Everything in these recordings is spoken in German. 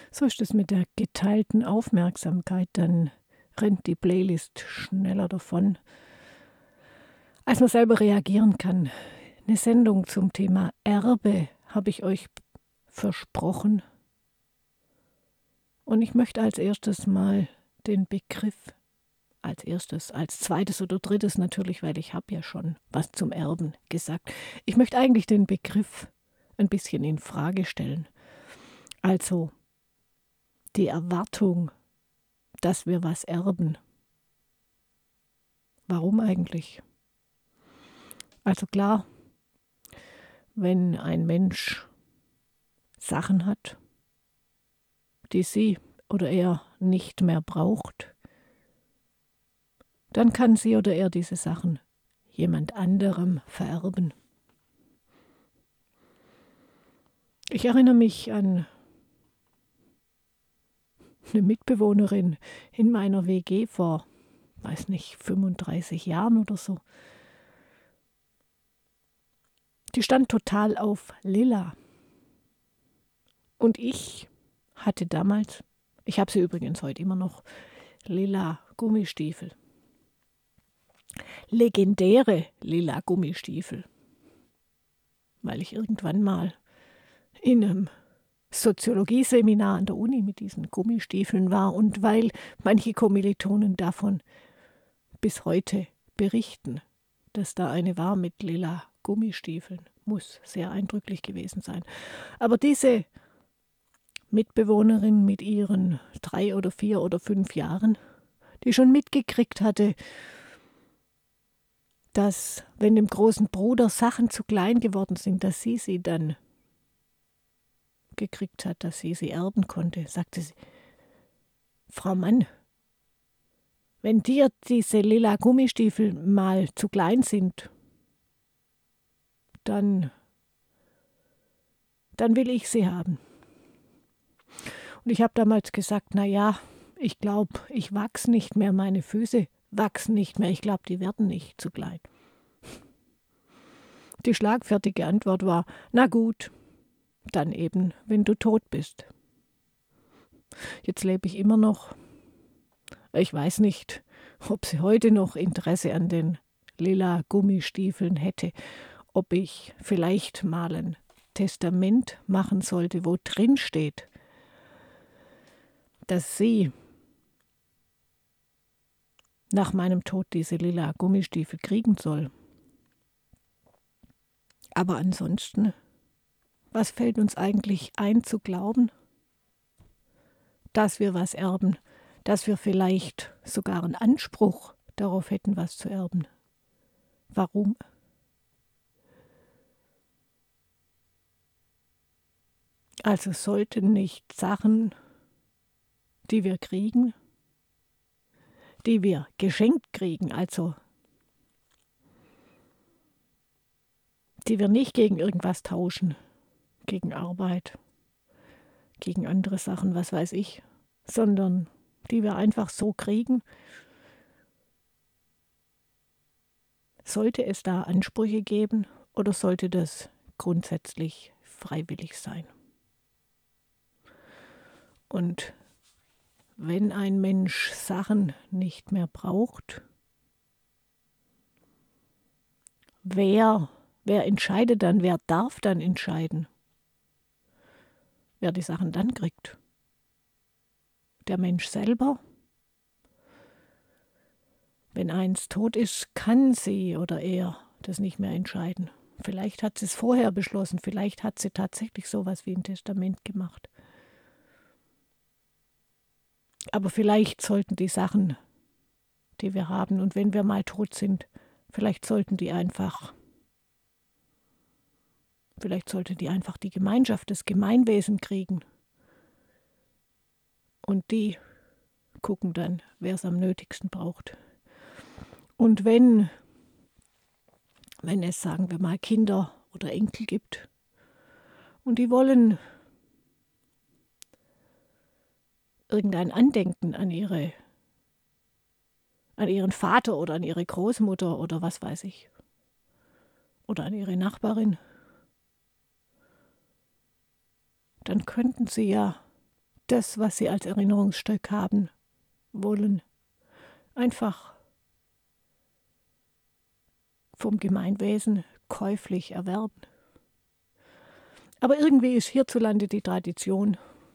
So ist es mit der geteilten Aufmerksamkeit, dann rennt die Playlist schneller davon, als man selber reagieren kann. Eine Sendung zum Thema Erbe habe ich euch versprochen. Und ich möchte als erstes mal den Begriff, als zweites oder drittes natürlich, weil ich habe ja schon was zum Erben gesagt. Ich möchte eigentlich den Begriff ein bisschen in Frage stellen. Also die Erwartung, dass wir was erben. Warum eigentlich? Also klar, wenn ein Mensch Sachen hat, die sie oder er nicht mehr braucht, dann kann sie oder er diese Sachen jemand anderem vererben. Ich erinnere mich an eine Mitbewohnerin in meiner WG vor, 35 Jahren oder so. Die stand total auf Lila. Und ich hatte damals, ich habe sie übrigens heute immer noch, lila Gummistiefel. Legendäre lila Gummistiefel. Weil ich irgendwann mal in einem Soziologieseminar an der Uni mit diesen Gummistiefeln war und weil manche Kommilitonen davon bis heute berichten, dass da eine war mit lila Gummistiefeln. Muss sehr eindrücklich gewesen sein. Aber diese Mitbewohnerin mit ihren 3 oder 4 oder 5 Jahren, die schon mitgekriegt hatte, dass, wenn dem großen Bruder Sachen zu klein geworden sind, dass sie dann gekriegt hat, dass sie erben konnte, sagte sie, Frau Mann, wenn dir diese lila Gummistiefel mal zu klein sind, dann will ich sie haben. Und ich habe damals gesagt, naja, ich glaube, ich wachse nicht mehr, meine Füße wachsen nicht mehr, ich glaube, die werden nicht zu klein. Die schlagfertige Antwort war, na gut, dann eben, wenn du tot bist. Jetzt lebe ich immer noch. Ich weiß nicht, ob sie heute noch Interesse an den lila Gummistiefeln hätte, ob ich vielleicht mal ein Testament machen sollte, wo drin steht, dass sie nach meinem Tod diese lila Gummistiefel kriegen soll. Aber ansonsten, was fällt uns eigentlich ein zu glauben? Dass wir was erben, dass wir vielleicht sogar einen Anspruch darauf hätten, was zu erben. Warum? Also sollten nicht Sachen, die wir kriegen, die wir geschenkt kriegen, also die wir nicht gegen irgendwas tauschen, gegen Arbeit, gegen andere Sachen, was weiß ich, sondern die wir einfach so kriegen. Sollte es da Ansprüche geben oder sollte das grundsätzlich freiwillig sein? Und wenn ein Mensch Sachen nicht mehr braucht, wer entscheidet dann, wer darf dann entscheiden, wer die Sachen dann kriegt? Der Mensch selber? Wenn eins tot ist, kann sie oder er das nicht mehr entscheiden. Vielleicht hat sie es vorher beschlossen, vielleicht hat sie tatsächlich sowas wie ein Testament gemacht. Aber vielleicht sollten die Sachen, die wir haben, und wenn wir mal tot sind, vielleicht sollte die einfach die Gemeinschaft, das Gemeinwesen kriegen. Und die gucken dann, wer es am nötigsten braucht. Und wenn es, sagen wir mal, Kinder oder Enkel gibt und die wollen irgendein Andenken an ihren Vater oder an ihre Großmutter oder was weiß ich, oder an ihre Nachbarin, dann könnten sie ja das, was sie als Erinnerungsstück haben wollen, einfach vom Gemeinwesen käuflich erwerben. Aber irgendwie ist hierzulande die Tradition,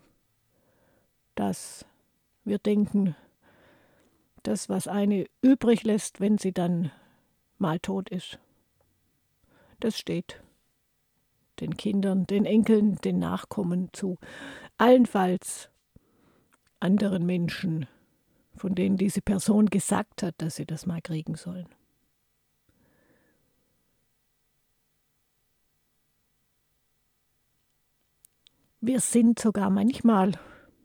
dass wir denken, das, was eine übrig lässt, wenn sie dann mal tot ist, das steht den Kindern, den Enkeln, den Nachkommen zu. Allenfalls anderen Menschen, von denen diese Person gesagt hat, dass sie das mal kriegen sollen. Wir sind sogar manchmal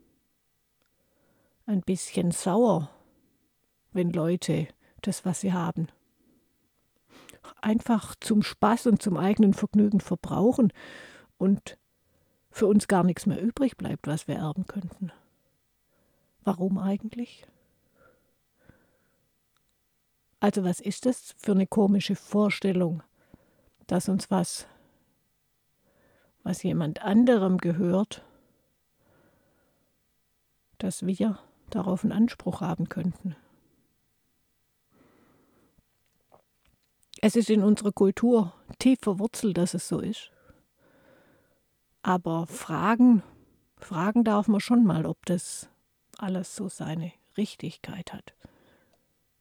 ein bisschen sauer, wenn Leute das, was sie haben, einfach zum Spaß und zum eigenen Vergnügen verbrauchen und für uns gar nichts mehr übrig bleibt, was wir erben könnten. Warum eigentlich? Also was ist das für eine komische Vorstellung, dass uns was jemand anderem gehört, dass wir darauf einen Anspruch haben könnten. Es ist in unserer Kultur tief verwurzelt, dass es so ist. Aber fragen darf man schon mal, ob das alles so seine Richtigkeit hat.